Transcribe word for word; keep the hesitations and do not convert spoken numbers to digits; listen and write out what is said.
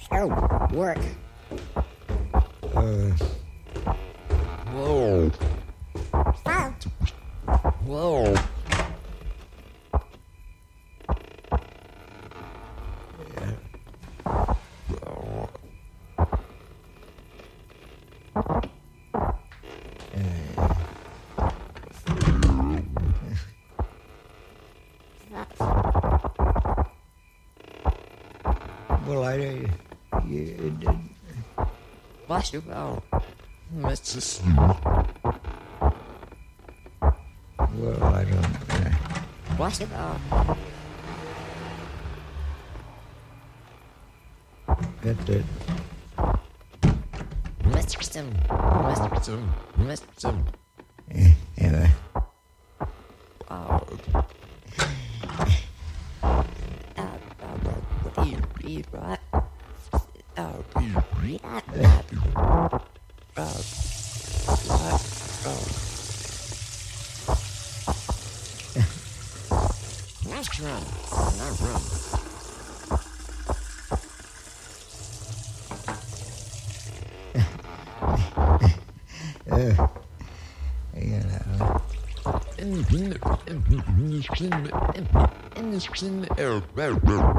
Oh, work. Uh, Whoa. File. Whoa. well, I, uh, you, it, it, Bless you. Oh, Mister S- well, I don't. Uh, Bless you. Oh, that's it. Mister Sim. Mister Sim. Mister Sim. Eh, Anyway, Oh. Uh, uh, uh, you read right? Oh, you read that? that. Oh, what? Oh. Let's run. Not run. uh, you know, In the in the in the in the in the